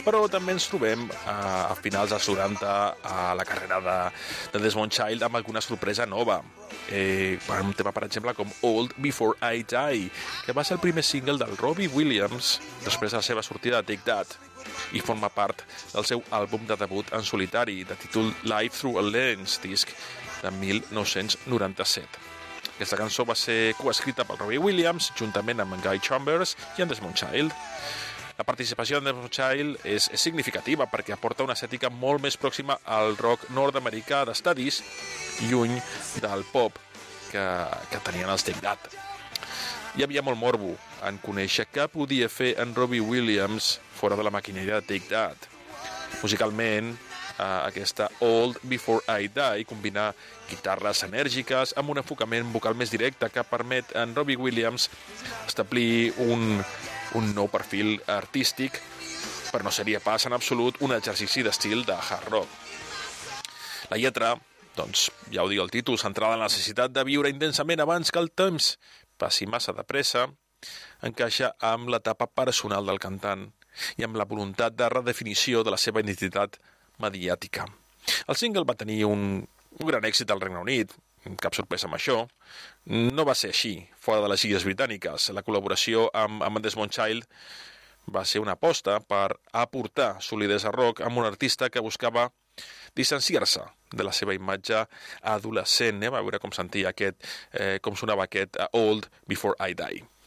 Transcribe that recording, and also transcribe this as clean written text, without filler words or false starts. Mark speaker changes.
Speaker 1: però també ens trobem a finals dels 90 a la carrera de Desmond Child amb alguna sorpresa nova. Un tema, per exemple, com Old Before I Die, que va ser el primer single del Robbie Williams després de la seva sortida de Take That, i forma part del seu àlbum de debut en solitari, de títol Live Through a Lens, disc de 1997. Aquesta cançó va ser coescrita pel Robbie Williams juntament amb en Guy Chambers i en Desmond Child. La participació de Desmond Child és significativa perquè aporta una estètica molt més pròxima al rock nord-americà d'estadis, lluny del pop que tenien els Take That. Hi havia molt morbo en conèixer què podia fer en Robbie Williams fora de la maquinària de Take That. Musicalment, aquesta Old Before I Die combina guitarres enèrgiques amb un enfocament vocal més directe que permet en Robbie Williams establir un nou perfil artístic, però no seria pas en absolut un exercici d'estil de hard rock. La lletra, doncs, ja ho diu el títol, centrada en la necessitat de viure intensament abans que el temps passi massa de pressa, encaixa amb l'etapa personal del cantant i amb la voluntat de redefinició de la seva identitat mediàtica. El single va tenir un gran èxit al Regne Unit, cap sorpresa amb això. No va ser així fora de les Illes Britàniques. La col·laboració amb Desmond Child va ser una aposta per aportar solidesa rock amb un artista que buscava distanciar-se de la seva imatge adolescent. A veure com sentia com sonava aquest Old Before I Die.